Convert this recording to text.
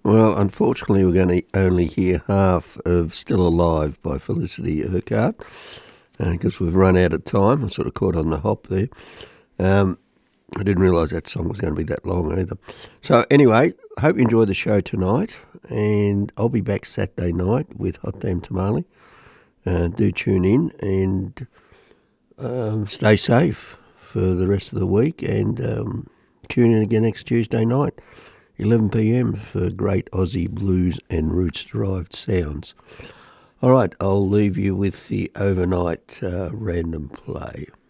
Well, unfortunately, we're going to only hear half of Still Alive by Felicity Urquhart because we've run out of time. I sort of caught on the hop there. I didn't realise that song was going to be that long either. So anyway, hope you enjoyed the show tonight, and I'll be back Saturday night with Hot Damn Tamale. Do tune in and stay safe for the rest of the week, and tune in again next Tuesday night, 11 p.m, for great Aussie blues and roots-derived sounds. All right, I'll leave you with the overnight random play.